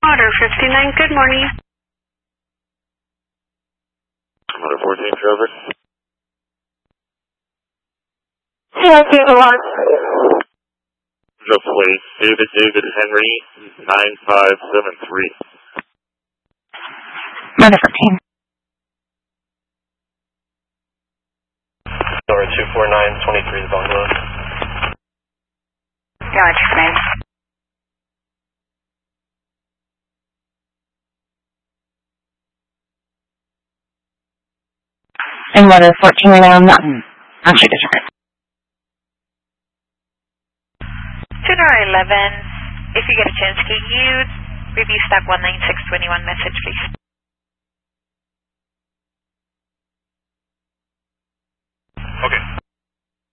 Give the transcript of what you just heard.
Otter 59, good morning. Otter 14, traffic. Yeah, David 1. The plate, David Henry, 9573. Mother 14. Door 249, 23 the bungalow. Roger, man. And Mother 14 right now, I'm not in. Actually, district. Tuner 11, if you get a chance, can you review stack 19621 message, please?